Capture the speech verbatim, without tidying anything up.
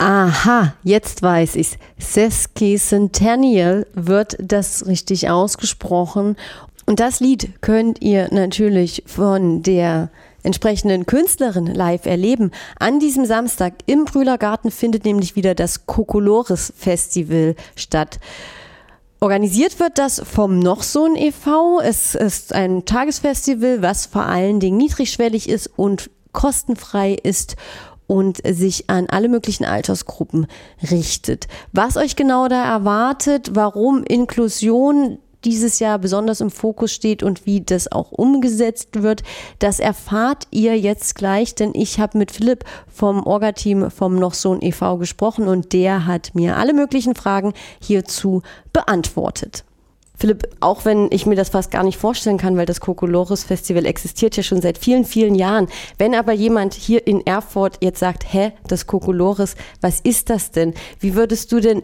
Aha, jetzt weiß ich's. Sesquicentennial wird das richtig ausgesprochen. Und das Lied könnt ihr natürlich von der entsprechenden Künstlerin live erleben. An diesem Samstag im Brühlergarten findet nämlich wieder das Kokolores Festival statt. Organisiert wird das vom Nochsohn e V. Es ist ein Tagesfestival, was vor allen Dingen niedrigschwellig ist und kostenfrei ist und sich an alle möglichen Altersgruppen richtet. Was euch genau da erwartet, warum Inklusion dieses Jahr besonders im Fokus steht und wie das auch umgesetzt wird, das erfahrt ihr jetzt gleich, denn ich habe mit Philipp vom Orga-Team vom Nochsohn e V gesprochen und der hat mir alle möglichen Fragen hierzu beantwortet. Philipp, auch wenn ich mir das fast gar nicht vorstellen kann, weil das Kokolores Festival existiert ja schon seit vielen, vielen Jahren. Wenn aber jemand hier in Erfurt jetzt sagt, hä, das Kokolores, was ist das denn? Wie würdest du denn